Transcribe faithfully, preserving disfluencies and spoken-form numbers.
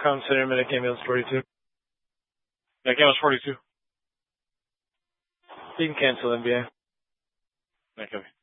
consider minute game was forty-two. That game was forty-two. You can cancel N B A. Okay.